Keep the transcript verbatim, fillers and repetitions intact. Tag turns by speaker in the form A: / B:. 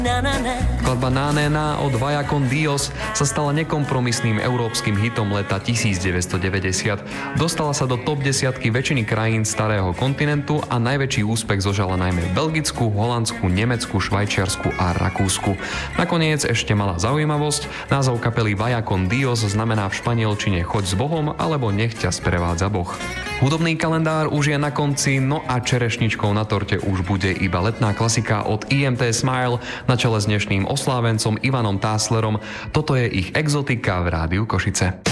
A: Skladba Na ne na od Vaya con Dios sa stala nekompromisným európskym hitom leta devätnásťstodeväťdesiat. Dostala sa do top desiatky väčšiny krajín starého kontinentu a najväčší úspech zožala najmä v Belgicku, Holandsku, Nemecku, Švajčiarsku a Rakúsku. Nakoniec ešte malá zaujímavosť. Názov kapely Vaya con Dios znamená v španielčine Choď s Bohom alebo Nech ťa sprevádza Boh. Hudobný kalendár už je na konci, no a čerešničkou na torte už bude iba letná klasika od í em té Smile na čele s dnešným oslávencom Ivanom Táslerom. Toto je ich Exotika v Rádiu Košice.